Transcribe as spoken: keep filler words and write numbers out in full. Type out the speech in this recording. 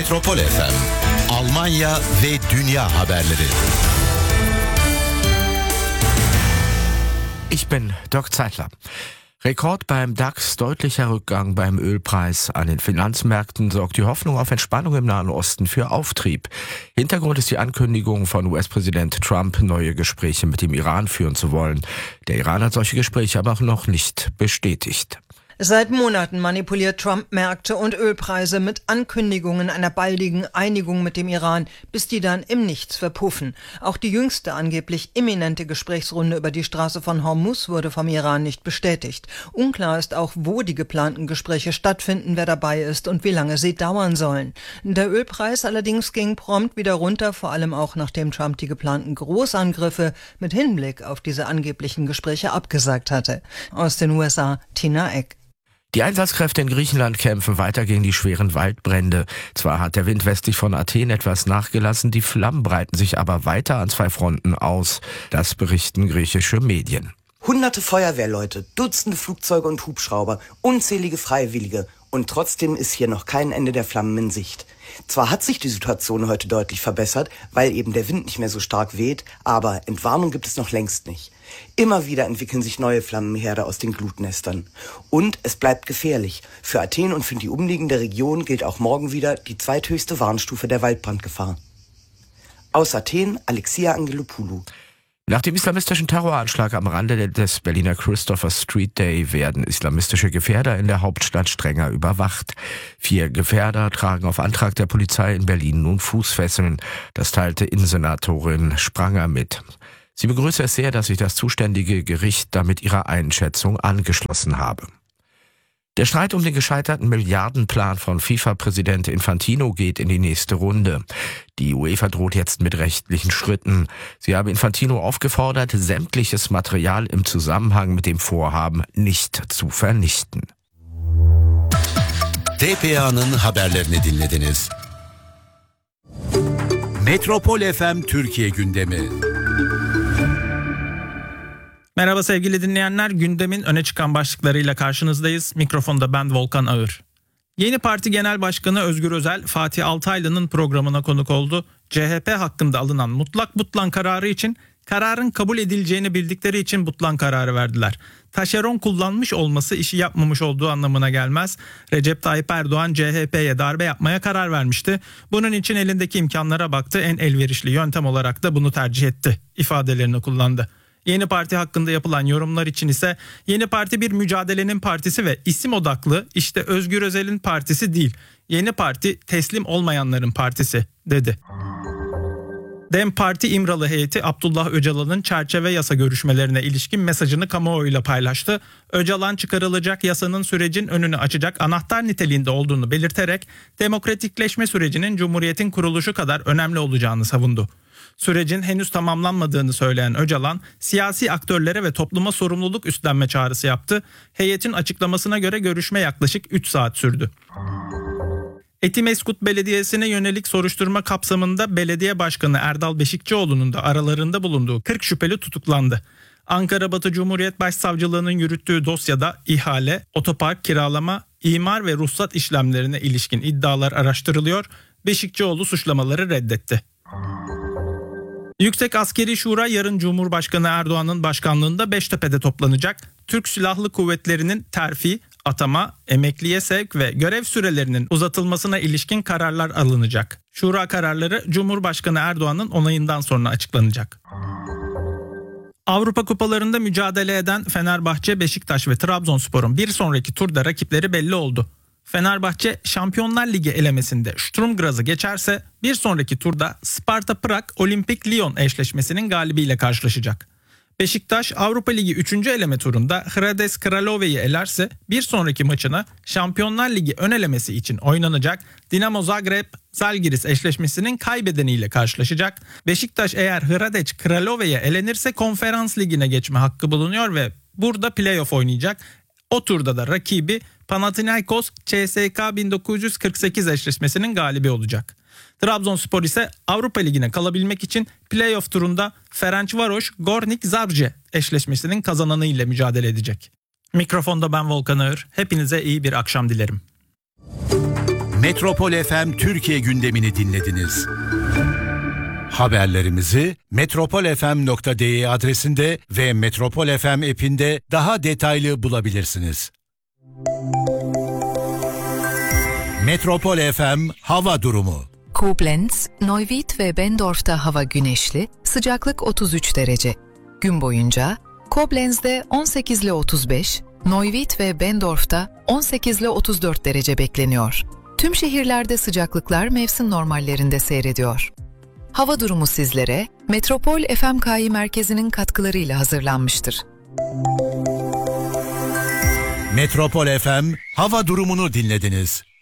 Metropol F M, Almanya ve dünya haberleri. Ich bin Dirk Zeitler. Rekord beim DAX, deutlicher Rückgang beim Ölpreis. An den Finanzmärkten sorgt die Hoffnung auf Entspannung im Nahen Osten für Auftrieb. Hintergrund ist die Ankündigung von U S-Präsident Trump, neue Gespräche mit dem Iran führen zu wollen. Der Iran hat solche Gespräche aber auch noch nicht bestätigt. Seit Monaten manipuliert Trump Märkte und Ölpreise mit Ankündigungen einer baldigen Einigung mit dem Iran, bis die dann im Nichts verpuffen. Auch die jüngste angeblich imminente Gesprächsrunde über die Straße von Hormuz wurde vom Iran nicht bestätigt. Unklar ist auch, wo die geplanten Gespräche stattfinden, wer dabei ist und wie lange sie dauern sollen. Der Ölpreis allerdings ging prompt wieder runter, vor allem auch nachdem Trump die geplanten Großangriffe mit Hinblick auf diese angeblichen Gespräche abgesagt hatte. Aus den U S A, Tina Eck. Die Einsatzkräfte in Griechenland kämpfen weiter gegen die schweren Waldbrände. Zwar hat der Wind westlich von Athen etwas nachgelassen, die Flammen breiten sich aber weiter an zwei Fronten aus. Das berichten griechische Medien. Hunderte Feuerwehrleute, Dutzende Flugzeuge und Hubschrauber, unzählige Freiwillige. Und trotzdem ist hier noch kein Ende der Flammen in Sicht. Zwar hat sich die Situation heute deutlich verbessert, weil eben der Wind nicht mehr so stark weht, aber Entwarnung gibt es noch längst nicht. Immer wieder entwickeln sich neue Flammenherde aus den Glutnestern. Und es bleibt gefährlich. Für Athen und für die umliegende Region gilt auch morgen wieder die zweithöchste Warnstufe der Waldbrandgefahr. Aus Athen, Alexia Angelopoulou. Nach dem islamistischen Terroranschlag am Rande des Berliner Christopher Street Day werden islamistische Gefährder in der Hauptstadt strenger überwacht. Vier Gefährder tragen auf Antrag der Polizei in Berlin nun Fußfesseln. Das teilte Innensenatorin Spranger mit. Sie begrüße es sehr, dass sich das zuständige Gericht damit ihrer Einschätzung angeschlossen habe. Der Streit um den gescheiterten Milliardenplan von FIFA-Präsident Infantino geht in die nächste Runde. Die UEFA droht jetzt mit rechtlichen Schritten. Sie habe Infantino aufgefordert, sämtliches Material im Zusammenhang mit dem Vorhaben nicht zu vernichten. T P A'nın haberlerini dinlediniz. Metropol F M Türkiye gündemi. Merhaba sevgili dinleyenler, gündemin öne çıkan başlıklarıyla karşınızdayız. Mikrofonda ben Volkan Ağır. Yeni Parti Genel Başkanı Özgür Özel, Fatih Altaylı'nın programına konuk oldu. C H P hakkında alınan mutlak butlan kararı için kararın kabul edileceğini bildikleri için butlan kararı verdiler. Taşeron kullanmış olması işi yapmamış olduğu anlamına gelmez. Recep Tayyip Erdoğan C H P'ye darbe yapmaya karar vermişti. Bunun için elindeki imkanlara baktı, en elverişli yöntem olarak da bunu tercih etti ifadelerini kullandı. Yeni Parti hakkında yapılan yorumlar için ise Yeni Parti bir mücadelenin partisi ve isim odaklı, işte Özgür Özel'in partisi değil. Yeni Parti teslim olmayanların partisi dedi. DEM Parti İmralı heyeti Abdullah Öcalan'ın çerçeve yasa görüşmelerine ilişkin mesajını kamuoyuyla paylaştı. Öcalan çıkarılacak yasanın sürecin önünü açacak anahtar niteliğinde olduğunu belirterek demokratikleşme sürecinin Cumhuriyet'in kuruluşu kadar önemli olacağını savundu. Sürecin henüz tamamlanmadığını söyleyen Öcalan, siyasi aktörlere ve topluma sorumluluk üstlenme çağrısı yaptı. Heyetin açıklamasına göre görüşme yaklaşık üç saat sürdü. Etimeskut Belediyesi'ne yönelik soruşturma kapsamında Belediye Başkanı Erdal Beşikçioğlu'nun da aralarında bulunduğu kırk şüpheli tutuklandı. Ankara Batı Cumhuriyet Başsavcılığı'nın yürüttüğü dosyada ihale, otopark kiralama, imar ve ruhsat işlemlerine ilişkin iddialar araştırılıyor. Beşikçioğlu suçlamaları reddetti. Yüksek Askeri Şura yarın Cumhurbaşkanı Erdoğan'ın başkanlığında Beştepe'de toplanacak. Türk Silahlı Kuvvetleri'nin terfi, atama, emekliye sevk ve görev sürelerinin uzatılmasına ilişkin kararlar alınacak. Şura kararları Cumhurbaşkanı Erdoğan'ın onayından sonra açıklanacak. Avrupa Kupalarında mücadele eden Fenerbahçe, Beşiktaş ve Trabzonspor'un bir sonraki turda rakipleri belli oldu. Fenerbahçe Şampiyonlar Ligi elemesinde Sturm Graz'ı geçerse bir sonraki turda Sparta Prag Olimpik Lyon eşleşmesinin galibiyle karşılaşacak. Beşiktaş Avrupa Ligi üçüncü eleme turunda Hradec Kralove'yi elerse bir sonraki maçına Şampiyonlar Ligi ön elemesi için oynanacak Dinamo Zagreb Zalgiris eşleşmesinin kaybedeniyle karşılaşacak. Beşiktaş eğer Hradec Kralove'ye elenirse Konferans Ligi'ne geçme hakkı bulunuyor ve burada playoff oynayacak. O turda da rakibi Panathinaikos C S K bin dokuz yüz kırk sekiz eşleşmesinin galibi olacak. Trabzonspor ise Avrupa Ligi'ne kalabilmek için playoff turunda Ferencvaros Gornik Zabrze eşleşmesinin kazananı ile mücadele edecek. Mikrofonda ben Volkan Ağır. Hepinize iyi bir akşam dilerim. Metropol F M Türkiye gündemini dinlediniz. Haberlerimizi metropol f m nokta d e adresinde ve Metropol F M app'inde daha detaylı bulabilirsiniz. Metropol F M hava durumu. Koblenz, Neuwied ve Bendorf'ta hava güneşli, sıcaklık otuz üç derece. Gün boyunca Koblenz'de on sekiz ile otuz beş, Neuwied ve Bendorf'ta on sekiz ile otuz dört derece bekleniyor. Tüm şehirlerde sıcaklıklar mevsim normallerinde seyrediyor. Hava durumu sizlere Metropol F M K I merkezinin katkılarıyla hazırlanmıştır. Metropol F M hava durumunu dinlediniz.